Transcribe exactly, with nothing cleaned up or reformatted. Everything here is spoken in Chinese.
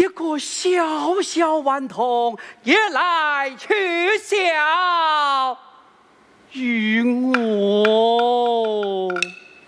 一个小小顽童也来取笑于我。